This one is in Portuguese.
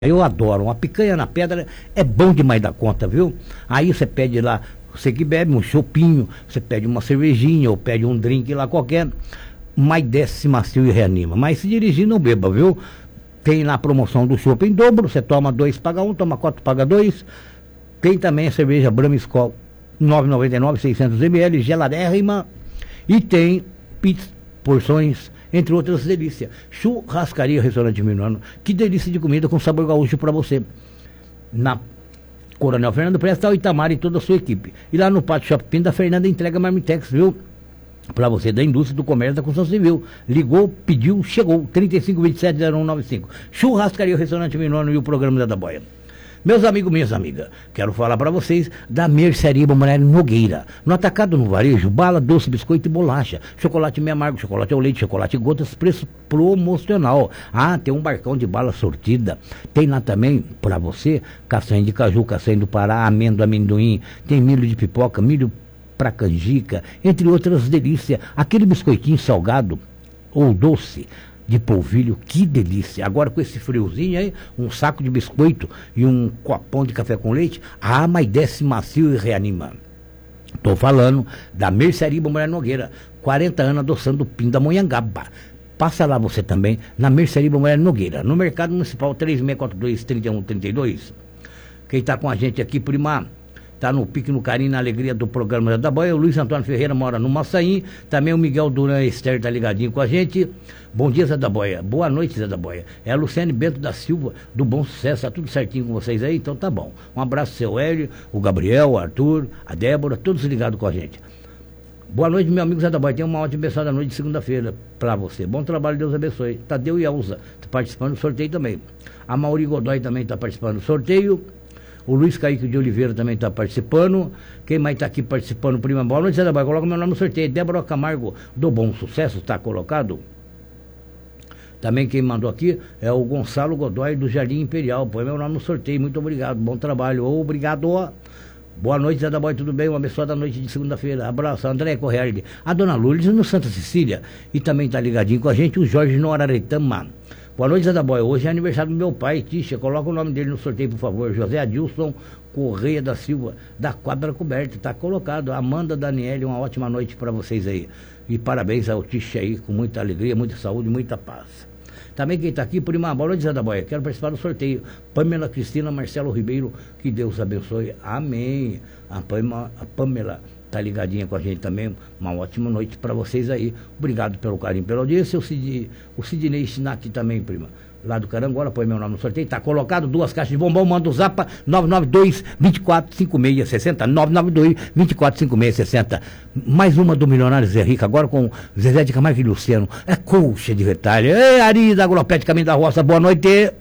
Eu adoro. Uma picanha na pedra é bom demais da conta, viu? Aí você pede lá, você que bebe um chopinho, você pede uma cervejinha ou pede um drink lá qualquer, mais desce macio e reanima. Mas se dirigir, não beba, viu? Tem lá a promoção do chopp em dobro, você toma 2, paga 1, toma 4, paga 2. Tem também a cerveja Brahma Skol 9,99, 600 ml, geladérrima. E tem porções, entre outras delícias. Churrascaria Restaurante Minuano, que delícia de comida com sabor gaúcho para você. Na Coronel Fernando Presta, o Itamar e toda a sua equipe. E lá no Pátio Shopping da Fernanda entrega Marmitex, viu? Para você da indústria, do comércio, da construção civil. Ligou, pediu, chegou. 3527-0195. Churrascaria Restaurante Minuano e o programa da Boia. Meus amigos, minhas amigas, quero falar para vocês da Mercearia Bombrelli Nogueira. No atacado, no varejo, bala, doce, biscoito e bolacha. Chocolate meio amargo, chocolate ao leite, chocolate gotas, preço promocional. Ah, tem um barcão de bala sortida. Tem lá também, para você, castanha de caju, castanha do Pará, amêndoa, amendoim. Tem milho de pipoca, milho pra canjica, entre outras delícias. Aquele biscoitinho salgado ou doce de polvilho, que delícia. Agora com esse friozinho aí, um saco de biscoito e um copão de café com leite, mas desce macio e reanima. Tô falando da Mercearia Bombrelli Nogueira, 40 anos adoçando o Pindamonhangaba. Passa lá você também, na Mercearia Bombrelli Nogueira, no Mercado Municipal 3642-3132. Quem tá com a gente aqui, prima, tá no pique, no carinho, na alegria do programa da Boia. O Luiz Antônio Ferreira mora no Maçaí. Também o Miguel Duran Esther tá ligadinho com a gente. Bom dia, Zé da Boia. Boa noite, Zé da Boia. É a Luciane Bento da Silva, do Bom Sucesso. Tá tudo certinho com vocês aí? Então tá bom. Um abraço, seu Hélio, o Gabriel, o Arthur, a Débora, todos ligados com a gente. Boa noite, meu amigo Zé da Boia. Tenha uma ótima abençoada noite de segunda-feira pra você. Bom trabalho, Deus abençoe. Tadeu e Elza tá participando do sorteio também. A Mauri Godoy também tá participando do sorteio. O Luiz Caíque de Oliveira também está participando. Quem mais está aqui participando? Prima, boa noite, Zé da Boia. Coloca meu nome no sorteio. Débora Camargo, do Bom Sucesso, está colocado. Também quem mandou aqui é o Gonçalo Godoy, do Jardim Imperial. Põe meu nome no sorteio. Muito obrigado. Bom trabalho. Obrigado. Boa noite, Zé da Boia. Tudo bem? Uma abençoada noite de segunda-feira. Abraço. André Correia, a Dona Lourdes no Santa Cecília. E também está ligadinho com a gente o Jorge no Araretama. Boa noite, Zé da Boia. Hoje é aniversário do meu pai, Tisha. Coloca o nome dele no sorteio, por favor. José Adilson Correia da Silva, da Quadra Coberta. Está colocado. Amanda Daniele, uma ótima noite para vocês aí. E parabéns ao Tisha aí, com muita alegria, muita saúde, muita paz. Também quem está aqui, prima, boa noite, Zé da Boia. Quero participar do sorteio. Pamela Cristina Marcelo Ribeiro, que Deus abençoe. Amém. A Pamela tá ligadinha com a gente também. Uma ótima noite para vocês aí. Obrigado pelo carinho, pela audiência. O Sidney Schnack também, prima, lá do Carangola, põe meu nome no sorteio. Tá colocado 2 caixas de bombom. Manda o zapa 992-245660. 992-245660. Mais uma do Milionário Zé Rico, agora com Zezé de Camargo e Luciano. É coxa de retalho. Ei, Ari da Agropete, caminho da roça. Boa noite.